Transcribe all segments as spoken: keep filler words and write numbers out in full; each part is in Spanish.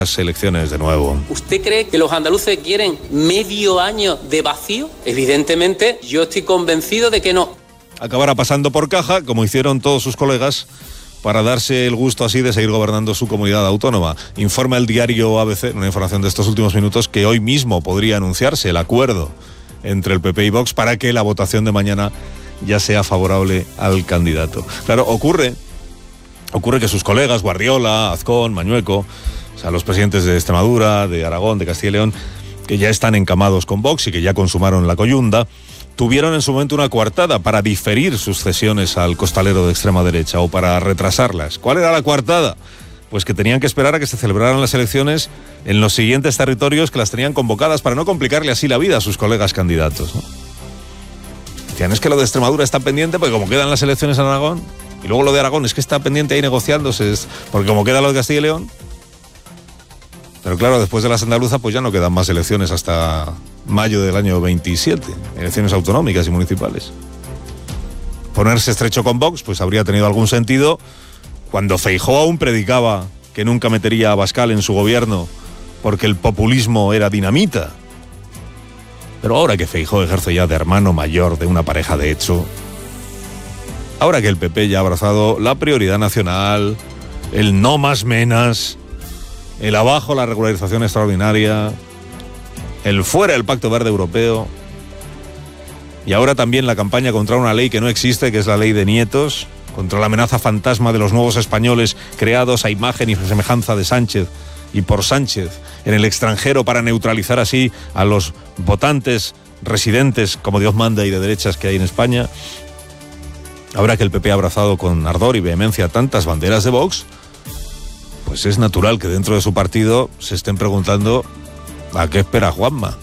las elecciones de nuevo. ¿Usted cree que los andaluces quieren medio año de vacío? Evidentemente, yo estoy convencido de que no. Acabará pasando por caja, como hicieron todos sus colegas, para darse el gusto así de seguir gobernando su comunidad autónoma. Informa el diario A B C, una información de estos últimos minutos, que hoy mismo podría anunciarse el acuerdo entre el P P y Vox para que la votación de mañana ya sea favorable al candidato. Claro, ocurre, ocurre que sus colegas, Guardiola, Azcón, Mañueco, o sea, los presidentes de Extremadura, de Aragón, de Castilla y León, que ya están encamados con Vox y que ya consumaron la coyunda, tuvieron en su momento una coartada para diferir sus cesiones al costalero de extrema derecha o para retrasarlas. ¿Cuál era la coartada? Pues que tenían que esperar a que se celebraran las elecciones en los siguientes territorios que las tenían convocadas para no complicarle así la vida a sus colegas candidatos, ¿no? Decían, es que lo de Extremadura está pendiente porque como quedan las elecciones en Aragón, y luego lo de Aragón es que está pendiente ahí negociándose, porque como queda lo de Castilla y León. Pero claro, después de las andaluzas pues ya no quedan más elecciones hasta mayo del año veintisiete, elecciones autonómicas y municipales. Ponerse estrecho con Vox pues habría tenido algún sentido cuando Feijóo aún predicaba que nunca metería a Abascal en su gobierno porque el populismo era dinamita. Pero ahora que Feijóo ejerce ya de hermano mayor de una pareja de hecho, ahora que el P P ya ha abrazado la prioridad nacional, el no más menas, el abajo la regularización extraordinaria, el fuera el Pacto Verde Europeo, y ahora también la campaña contra una ley que no existe, que es la ley de nietos, contra la amenaza fantasma de los nuevos españoles creados a imagen y semejanza de Sánchez y por Sánchez en el extranjero para neutralizar así a los votantes residentes como Dios manda y de derechas que hay en España. Ahora que el P P ha abrazado con ardor y vehemencia tantas banderas de Vox, pues es natural que dentro de su partido se estén preguntando ¿a qué espera Juanma?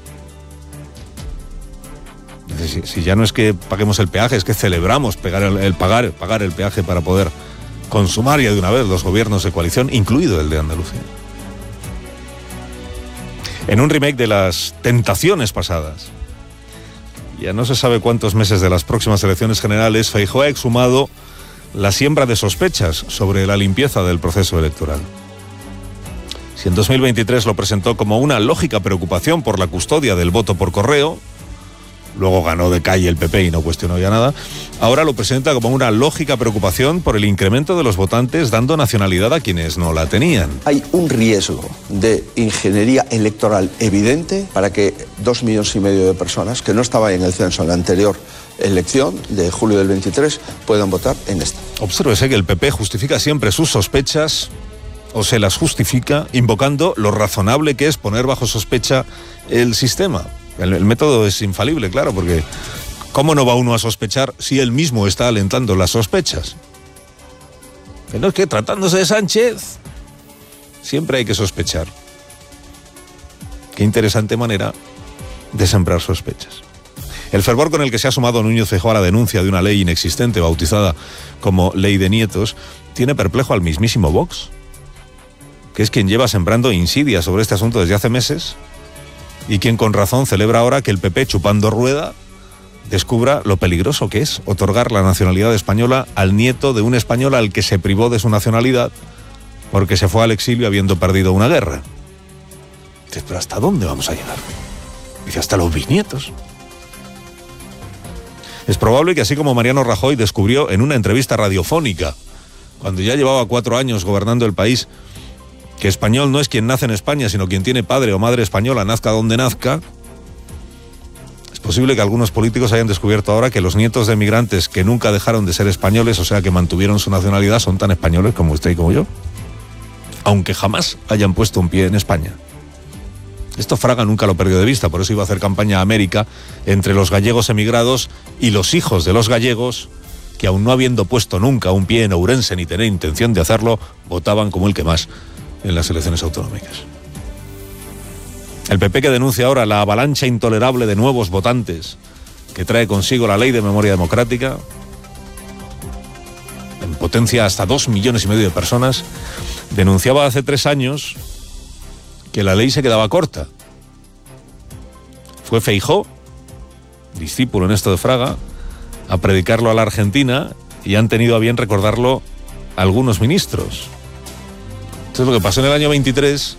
Si, si ya no es que paguemos el peaje, es que celebramos pegar el, el pagar, pagar el peaje para poder consumar ya de una vez los gobiernos de coalición, incluido el de Andalucía. En un remake de las tentaciones pasadas, ya no se sabe cuántos meses de las próximas elecciones generales, Feijóo ha exhumado la siembra de sospechas sobre la limpieza del proceso electoral. Si en dos mil veintitrés lo presentó como una lógica preocupación por la custodia del voto por correo, luego ganó de calle el P P y no cuestionó ya nada, ahora lo presenta como una lógica preocupación por el incremento de los votantes dando nacionalidad a quienes no la tenían. Hay un riesgo de ingeniería electoral evidente para que dos millones y medio de personas que no estaban en el censo en la anterior elección de julio del veintitrés puedan votar en esta. Obsérvese que el P P justifica siempre sus sospechas, o se las justifica, invocando lo razonable que es poner bajo sospecha el sistema. El, el método es infalible, claro, porque ¿cómo no va uno a sospechar si él mismo está alentando las sospechas? Pero es que tratándose de Sánchez, siempre hay que sospechar. Qué interesante manera de sembrar sospechas. El fervor con el que se ha sumado Núñez Feijóo a la denuncia de una ley inexistente bautizada como Ley de Nietos tiene perplejo al mismísimo Vox, que es quien lleva sembrando insidia sobre este asunto desde hace meses y quien con razón celebra ahora que el P P, chupando rueda, descubra lo peligroso que es otorgar la nacionalidad española al nieto de un español al que se privó de su nacionalidad porque se fue al exilio habiendo perdido una guerra. Dice, pero ¿hasta dónde vamos a llegar? Dice, hasta los bisnietos. Es probable que así como Mariano Rajoy descubrió en una entrevista radiofónica, cuando ya llevaba cuatro años gobernando el país, que español no es quien nace en España, sino quien tiene padre o madre española, nazca donde nazca, es posible que algunos políticos hayan descubierto ahora que los nietos de migrantes que nunca dejaron de ser españoles, o sea que mantuvieron su nacionalidad, son tan españoles como usted y como yo, aunque jamás hayan puesto un pie en España. Esto Fraga nunca lo perdió de vista, por eso iba a hacer campaña a América entre los gallegos emigrados y los hijos de los gallegos que, aun no habiendo puesto nunca un pie en Ourense ni tener intención de hacerlo, votaban como el que más en las elecciones autonómicas. El P P, que denuncia ahora la avalancha intolerable de nuevos votantes que trae consigo la Ley de Memoria Democrática, en potencia hasta dos millones y medio de personas, denunciaba hace tres años que la ley se quedaba corta. Fue Feijóo, discípulo en esto de Fraga, a predicarlo a la Argentina y han tenido a bien recordarlo algunos ministros. Entonces lo que pasó en el año veintitrés